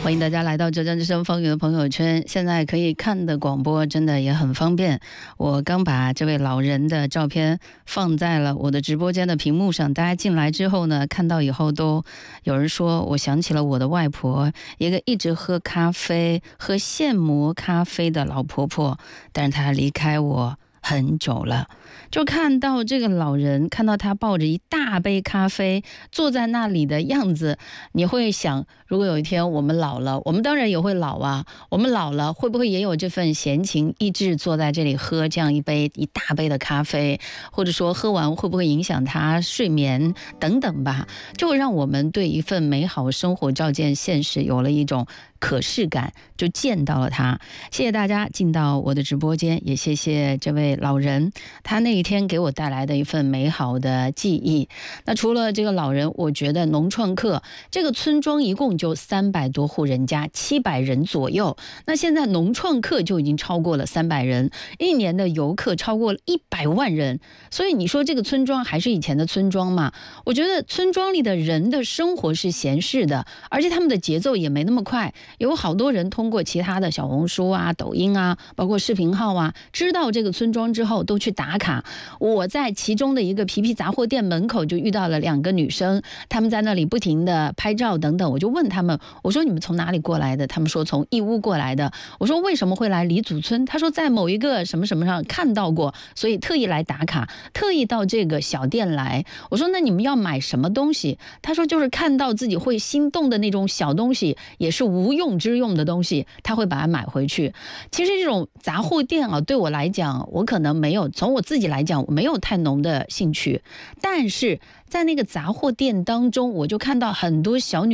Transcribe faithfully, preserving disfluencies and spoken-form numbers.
欢迎大家来到浙江之声风雨的朋友圈。现在可以看的广播真的也很方便。我刚把这位老人的照片放在了我的直播间的屏幕上，大家进来之后呢，看到以后都有人说我想起了我的外婆，一个一直喝咖啡、喝现磨咖啡的老婆婆，但是她离开我很久了。就看到这个老人，看到他抱着一大杯咖啡坐在那里的样子，你会想，如果有一天我们老了，我们当然也会老啊，我们老了会不会也有这份闲情逸致坐在这里喝这样一杯一大杯的咖啡，或者说喝完会不会影响他睡眠等等吧，就会让我们对一份美好生活照见现实有了一种可视感，就见到了他。谢谢大家进到我的直播间，也谢谢这位老人，他那一天给我带来的一份美好的记忆。那除了这个老人，我觉得农创客这个村庄一共就三百多户人家，七百人左右。那现在农创客就已经超过了三百人，一年的游客超过了一百万人。所以你说这个村庄还是以前的村庄吗？我觉得村庄里的人的生活是闲适的，而且他们的节奏也没那么快。有好多人通过其他的小红书啊、抖音啊，包括视频号啊，知道这个村庄之后都去打卡。我在其中的一个皮皮杂货店门口就遇到了两个女生，她们在那里不停的拍照等等，我就问她们，我说你们从哪里过来的？她们说从义乌过来的。我说为什么会来李祖村？她说在某一个什么什么上看到过，所以特意来打卡，特意到这个小店来。我说那你们要买什么东西？她说就是看到自己会心动的那种小东西，也是无用之用的东西，她会把它买回去。其实这种杂货店啊，对我来讲，我可能没有，从我自己来讲，我没有太浓的兴趣，但是在那个杂货店当中，我就看到很多小女